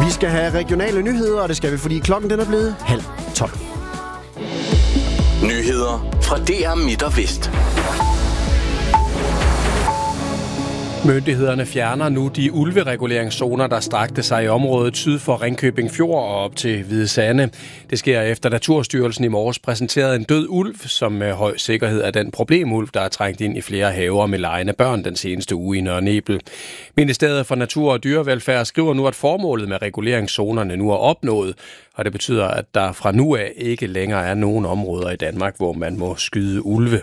Vi skal have regionale nyheder, og det skal vi, fordi klokken den er blevet 11:30. Nyheder fra DR Midt og Vest. Myndighederne fjerner nu de ulvereguleringszoner, der strakte sig i området syd for Ringkøbing Fjord og op til Hvide Sande. Det sker efter Naturstyrelsen i morges præsenterede en død ulv, som med høj sikkerhed er den problemulv, der er trængt ind i flere haver med legende børn den seneste uge i Nørre Nebel. Ministeriet for Natur og Dyrevelfærd skriver nu, at formålet med reguleringszonerne nu er opnået, og det betyder, at der fra nu af ikke længere er nogen områder i Danmark, hvor man må skyde ulve.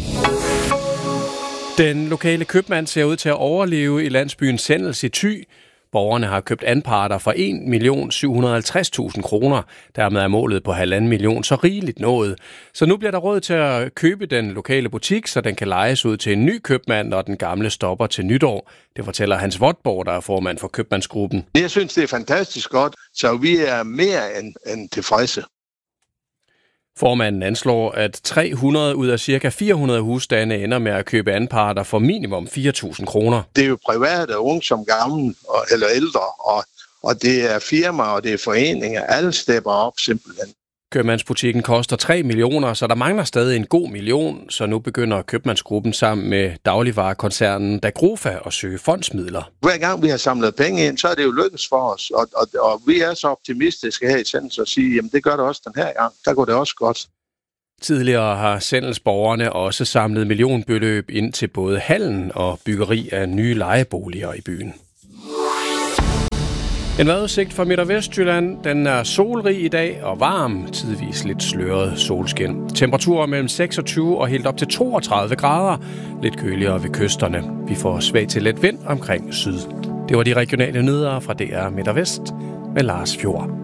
Den lokale købmand ser ud til at overleve i landsbyen Sendels i Thy. Borgerne har købt anparter for 1.750.000 kroner. Dermed er målet på 1,5 million så rigeligt nået. Så nu bliver der råd til at købe den lokale butik, så den kan lejes ud til en ny købmand, når den gamle stopper til nytår. Det fortæller Hans Votborg, der er formand for købmandsgruppen. Jeg synes, det er fantastisk godt, så vi er mere end tilfredse. Formanden anslår, at 300 ud af ca. 400 husstande ender med at købe anparter for minimum 4.000 kroner. Det er jo private, unge som gamle eller ældre, og det er firmaer, og det er foreninger. Alle stepper op simpelthen. Købmandsbutikken koster 3 millioner, så der mangler stadig en god million, så nu begynder købmandsgruppen sammen med dagligvarekoncernen Dagrofa at søge fondsmidler. Hver gang vi har samlet penge ind, så er det jo lykkes for os, og vi er så optimistiske her i Sendels at sige, jamen det gør det også den her gang, der går det også godt. Tidligere har Sendelsborgerne også samlet millionbeløb ind til både hallen og byggeri af nye lejeboliger i byen. En vejrudsigt for Midt- og Vestjylland. Den er solrig i dag og varm, tidvis lidt sløret solskin. Temperaturer mellem 26 og helt op til 32 grader. Lidt køligere ved kysterne. Vi får svag til let vind omkring syd. Det var de regionale nyheder fra DR Midt og Vest med Lars Fjord.